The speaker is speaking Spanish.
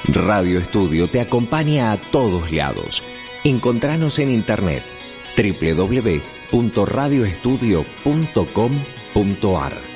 Radio Estudio te acompaña a todos lados. Encontranos en internet www.radioestudio.com.ar.